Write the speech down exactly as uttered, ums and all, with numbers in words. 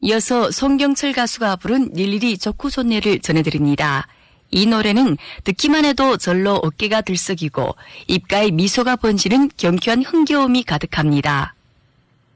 이어서 송경철 가수가 부른 일일이 좋고 좋네를 전해드립니다. 이 노래는 듣기만 해도 절로 어깨가 들썩이고 입가에 미소가 번지는 경쾌한 흥겨움이 가득합니다.